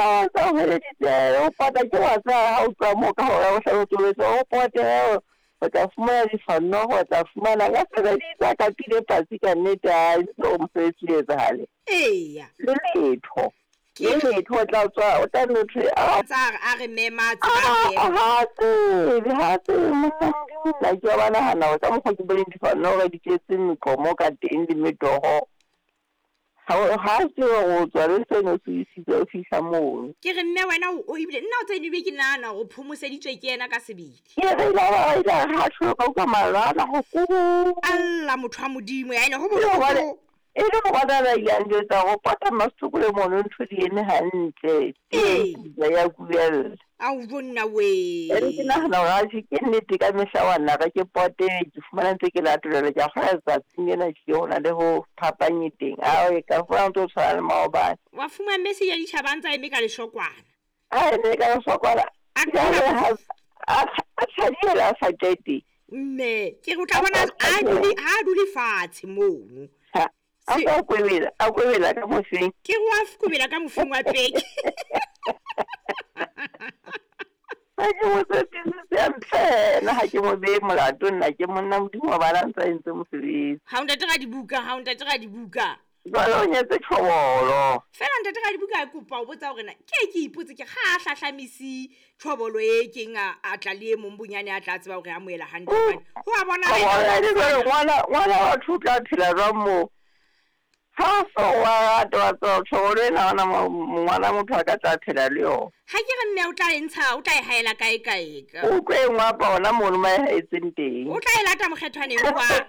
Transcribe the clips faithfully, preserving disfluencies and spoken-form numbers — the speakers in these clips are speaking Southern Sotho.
a sa hele ditse o pata ke wa sa ha o tswa mo ka hora o sa o tloetsa o pote o tla fumana difanno go tla fumana ka sebedisa ka pile patsi ka nnete a o mfetsi etsahale eya le letho ke letho tla tswa o tla nothe a tsa a re mema tsa ha ke ha ke la ke bana hana o tsa mo go ke bele difanno ga di tsetse mqomo ka teng di metogo ha ke go tswa le seno se se o fihla mo ke re nne wena o ibile nna o tsene be ke nana go phomoseditswe ke yena ka sebidi ke re la ba ila ha tsho ka ka malana go ku alla motho a modimo ya ene go bo e le go bana la ile ntse tsa go pata masukule mo no ntho di ene hantle e ya kuela a o bona we ere ke nahana ga se ke nnete ka meshawana ga ke pote ke fumana ntse ke latolele ja ga tsa tsingena ke ona le go phapanyeteng a e ka fa ntse tsala maoba wa fuma message ya ditšhabantsa e me ka leshokwana a ne ka leshokwana a ka a a tshadiela sa tete mme ke go tla bona a duli a duli fatshe mono a ka kwebela a kwebela ka mofeng ke go a fukubela ka mofeng wa peke a ke mo tsetse se mpena ha ke mo be molato nna ke monna modimo wa bana ntse ntse mo sebetsa ha unta tega dibuka ha unta tega dibuka ba o nyetse tshobolo fela unta tega dibuka e kopa o botsa gore na ke ke ipotse ke ga a hlahlamisi tshobolo e keng a tla le mo mbunyane a tla tseba gore a moela hantle ho a bona ngwana ngwana wa thutla phela jwa mo ha so wa twa twa tshobolo ena na ngwana motho a ka tla phela le yo ha ke re nne o tla entsha o tla e haela kae kae ka o kwe ngwa pa ona mo no mai haetseng teng o tla e lata mokgethwaneng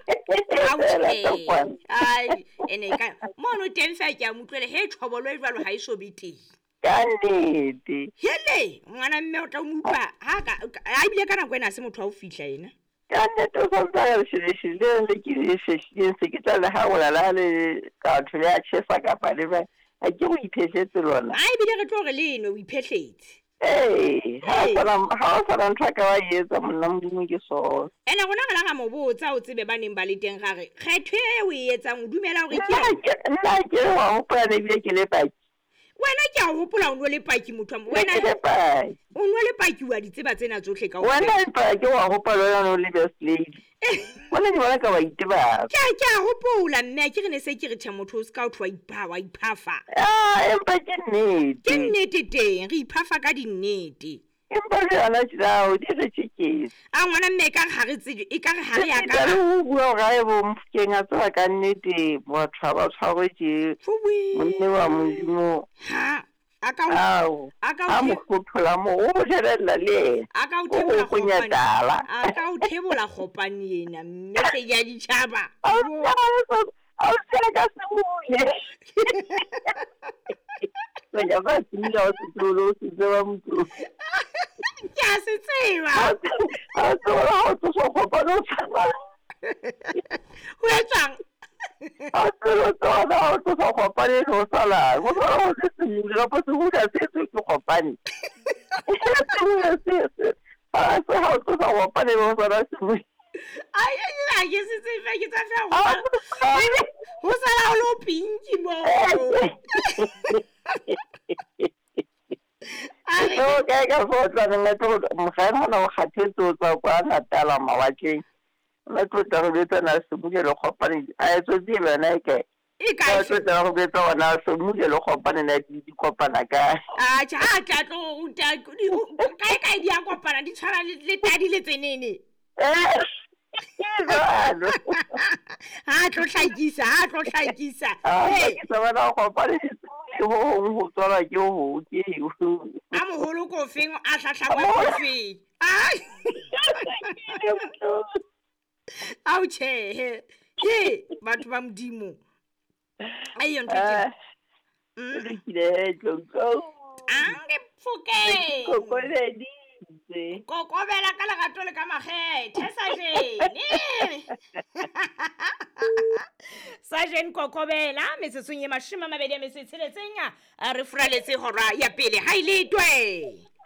wa ai ene ka mo no teng fa ke a mutlwele he tshobolo e jwalo ha iso biteng ka nnete hele ngwana mme o tla umupa ha ka a ibile kana kwena se motho a o fihla ena ka nnete o sa ya shile le ke le shile se ke tla ha gola la le ka thole a tshesa ka pa le ba a ke go iphetsetse lona a ibile re tlo re le eno o iphetletse eh ha sala ha sala nthaka wa yetsa monna modimo ke so ene gona ga la mo botsa o tsebe baneng ba le teng ga re kgethwe o etsang o dumela gore ke nna ke wa go pa le bile ke le paki wena ke a hopola o no le paki motho wena le paki o no le paki wa ditseba tsena tsotlhe ka wena pa ke wa hopola wena no le best lady wena di bona ka wa iteba ke ke a hopola mme ke re ne se ke re the motho o ska o thwa ipa wa iphafa ah empa ke nnete ke nnete teng re iphafa ka dinnete empa le ana tshao di re tshiketse a ngwana mme ka ga re tsedi e ka re ha re ya ka o bua ga e bo mfukeng a tswa ka nnete motho ba tshwaretse monne wa modimo ha aka o aka o mo khothola mo o jerela le aka o thebola khopani aka o thebola khopani ena mme se ya ditšhaba o se ka se mole ya ba tsila o tsolo se tsewa motho ya se tseba a tsolo o tso go pa no tsaba o etsang a tsolo tsolo o tso go pa le no sala go go se se le go se go se se go pa ni a se ha o tso go pa le no sala se mo ai ai ke se se fa ke tsa fa go ho sala o lo pinki mo no ke ka fotswa nna tlo mogana na o khathetso tsa kwa Natala mawakeng la tlotla go betsa na se bule le khopane a etso di bana ke e ka se tla go betsa ona se bule le khopane na di kopana ka a tja a tla tlo o ta ka ka di a kopana di tshwana le tadi le tsenene eh ha tlo hlakisa ha tlo hlakisa eh ke sa bana go kopane ho ho tswala ke ho ke a moholo ko feng a hlahlangwa ko feng ai au che he batho ba modimo ai yo ntse mm ke go go ange fuke go go le di kokobela ka lerato le ka makgethe sajene sajene kokobela metsetsong ye mashome a mabedi a metso e tsheletseng a re furaletse hora ya pele ha ile twe